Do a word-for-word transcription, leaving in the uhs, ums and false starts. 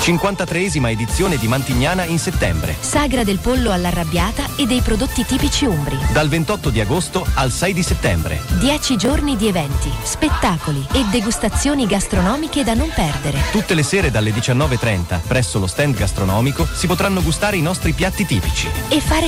cinquantatreesima edizione di Mantignana in settembre. Sagra del pollo all'arrabbiata e dei prodotti tipici umbri. Dal ventotto di agosto al sei di settembre. Dieci giorni di eventi, spettacoli e degustazioni gastronomiche da non perdere. Tutte le sere dalle diciannove e trenta, presso lo stand gastronomico, si potranno gustare i nostri piatti tipici. E fare